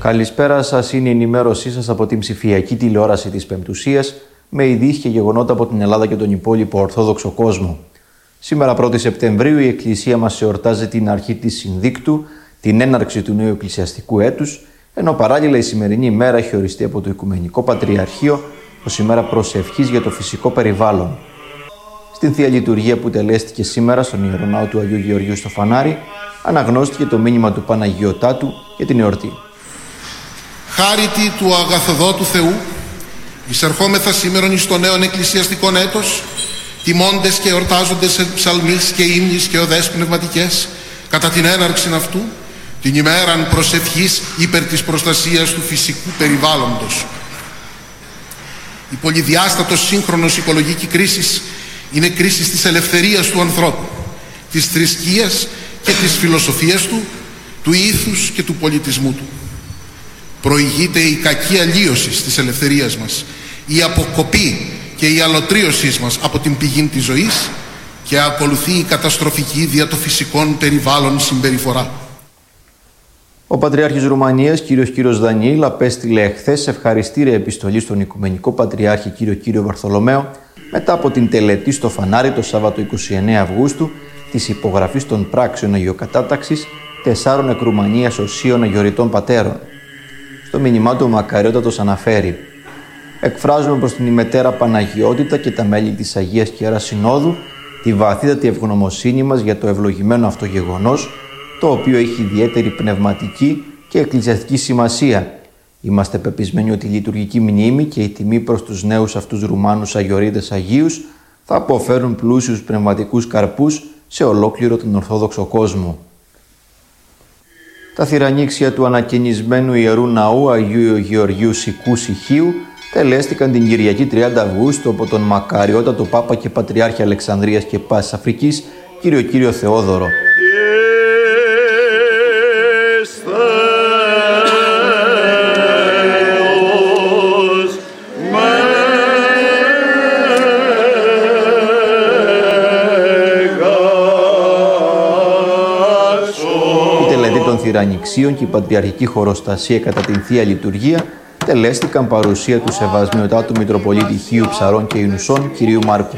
Καλησπέρα σας, είναι η ενημέρωσή σας από την ψηφιακή τηλεόραση της Πεμπτουσίας με ειδήσεις και γεγονότα από την Ελλάδα και τον υπόλοιπο Ορθόδοξο κόσμο. Σήμερα 1η Σεπτεμβρίου η Εκκλησία μας εορτάζει την αρχή της Συνδίκτου, την έναρξη του νέου εκκλησιαστικού έτους, ενώ παράλληλα η σημερινή ημέρα έχει οριστεί από το Οικουμενικό Πατριαρχείο ως ημέρα προσευχής για το φυσικό περιβάλλον. Στην Θεία Λειτουργία που τελέστηκε σήμερα στον Ιεροναό του Αγίου Γεωργίου στο Φανάρι, αναγνώστηκε το μήνυμα του Παναγιωτάτου για την εορτή. Χάρητη του αγαθοδότου Θεού, εισερχόμεθα σήμερον εις το νέον εκκλησιαστικόν έτος, τιμώντες και εορτάζοντες σε ψαλμείς και ύμνης και οδές πνευματικές, κατά την έναρξη αυτού, την ημέραν προσευχής υπέρ της προστασίας του φυσικού περιβάλλοντος. Η πολυδιάστατος σύγχρονος οικολογική κρίση είναι κρίση της ελευθερίας του ανθρώπου, της θρησκείας και της φιλοσοφίας του ήθους και του πολιτισμού του. Προηγείται η κακή αλλίωση της ελευθερίας μας, η αποκοπή και η αλωτρίωσή μας από την πηγή της ζωής και ακολουθεί η καταστροφική δια των φυσικών περιβάλλων συμπεριφορά. Ο Πατριάρχης Ρουμανίας, Κύριος Δανιήλ, απέστειλε εχθές ευχαριστήρια επιστολή στον Οικουμενικό Πατριάρχη Κύριο Βαρθολομαίο μετά από την τελετή στο Φανάρι το Σάββατο 29 Αυγούστου της υπογραφής των πράξεων αγιοκατάταξης 4 εκ Ρουμανίας οσίων αγιοριτών πατέρων. Στο μήνυμά του ο Μακαριότατος αναφέρει: «Εκφράζουμε προς την ημετέρα Παναγιότητα και τα μέλη της Αγίας και Ιεράς Συνόδου τη βαθύτατη ευγνωμοσύνη μας για το ευλογημένο αυτό γεγονός, το οποίο έχει ιδιαίτερη πνευματική και εκκλησιαστική σημασία. Είμαστε πεπισμένοι ότι η λειτουργική μνήμη και η τιμή προς τους νέους αυτούς Ρουμάνους αγιορείτες Αγίους θα αποφέρουν πλούσιους πνευματικούς καρπούς σε ολόκληρο τον Ορθόδοξο κόσμο». Τα θυρανίξια του ανακαινισμένου Ιερού Ναού Αγίου Γεωργίου Σικού Σιχίου τελέστηκαν την Κυριακή 30 Αυγούστου από τον Μακαριότατο Πάπα και Πατριάρχη Αλεξανδρίας και Πάσης Αφρικής, Κύριο Θεόδωρο. Θυρανιξίων και η Πατριαρχική Χοροστασία κατά την Θεία Λειτουργία τελέστηκαν παρουσία του Σεβασμιωτάτου Μητροπολίτη Χίου Ψαρών και Ινουσών Κυρίου Μάρκου.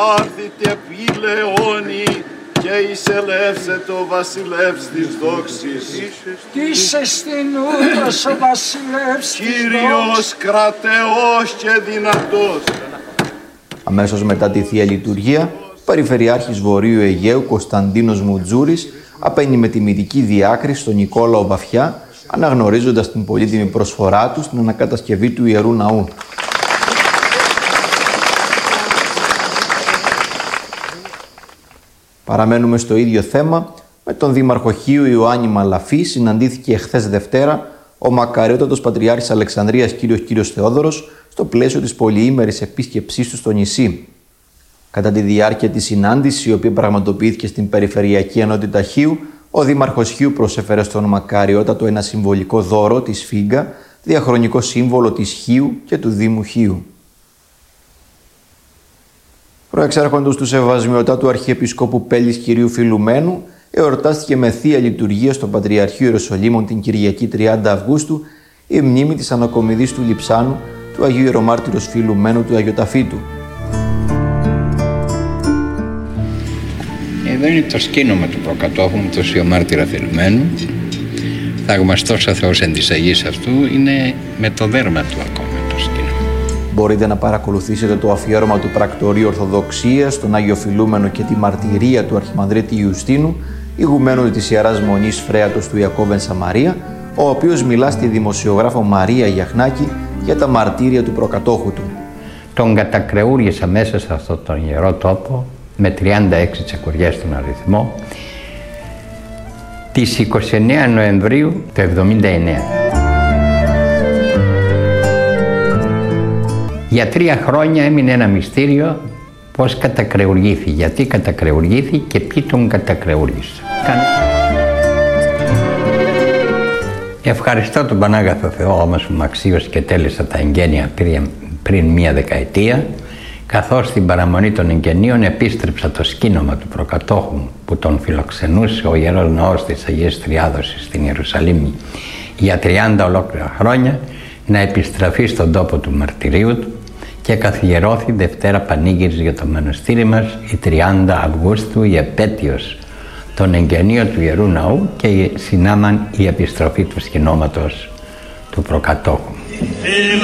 Και εισελεύσεται ο βασιλεύς της δόξης. Είσαι στην ούτας ο βασιλεύς της Κύριος κρατεός και δυνατός. Αμέσως μετά τη Θεία Λειτουργία, Περιφερειάρχης Βορείου Αιγαίου Κωνσταντίνος Μουτζούρης απένει με τιμητική διάκριση στον Νικόλαο Μπαφιά, αναγνωρίζοντας την πολύτιμη προσφορά του στην ανακατασκευή του Ιερού Ναού. Παραμένουμε στο ίδιο θέμα. Με τον Δήμαρχο Χίου Ιωάννη Μαλαφή συναντήθηκε εχθές Δευτέρα ο Μακαριότατος Πατριάρχης Αλεξανδρίας Κύριος Θεόδωρος στο πλαίσιο της πολυήμερης επίσκεψής του στο νησί. Κατά τη διάρκεια της συνάντησης, η οποία πραγματοποιήθηκε στην Περιφερειακή Ενότητα Χίου, ο Δήμαρχος Χίου προσέφερε στον Μακαριότατο ένα συμβολικό δώρο, τη σφίγγα, διαχρονικό σύμβολο της Χίου και του Δήμου Χίου. Προεξάρχοντος του Σεβασμιωτάτου Αρχιεπισκόπου Πέλης Κυρίου Φιλουμένου, εορτάστηκε με Θεία Λειτουργία στο Πατριαρχείο Ιεροσολύμων την Κυριακή 30 Αυγούστου η μνήμη της ανακομιδής του Λιψάνου του Αγίου Ιερομάρτυρος Φιλουμένου του Αγιοταφήτου. Εδώ είναι το σκήνομα του προκατόχου μου, του Αγίου Μάρτυρα Φιλουμένου. Θαυμαστός ο Θεός εν της Αγίας αυτού, είναι με το δέρμα του ακόμα το σκήνομα. Μπορείτε να παρακολουθήσετε το αφιέρωμα του Πρακτορείου Ορθοδοξίας στον Άγιο Φιλούμενο και τη μαρτυρία του Αρχιμανδρίτη Ιουστίνου, ηγουμένου της Ιεράς Μονής Φρέατος του Ιακώβεν Σαμαρία, ο οποίος μιλά στη δημοσιογράφο Μαρία Γιαχνάκη για τα μαρτύρια του προκατόχου του. Τον κατακρεούργησα μέσα σε αυτόν τον ιερό τόπο, με 36 τσεκουριές στον αριθμό, της 29 Νοεμβρίου του 1979. Για 3 χρόνια έμεινε ένα μυστήριο πώς κατακρεουργήθη, γιατί κατακρεουργήθη και ποιοι τον κατακρεούργησαν. Ευχαριστώ τον Πανάγαθο Θεό όμως που με αξίωσε και τέλεισα τα εγγένεια πριν 1 δεκαετία, καθώς στην παραμονή των εγγενείων επίστρεψα το σκήνομα του προκατόχου μου που τον φιλοξενούσε ο Ιερός Ναός της Αγίας Τριάδος στην Ιερουσαλήμ για 30 ολόκληρα χρόνια να επιστραφεί στον τόπο του μαρτυρίου του και καθιερώθη Δευτέρα Πανήγυρης για το μοναστήρι μας η 30 Αυγούστου, η επέτειος των εγγενείων του Ιερού Ναού και συνάμαν η επιστροφή του σκηνώματος του προκατόχου.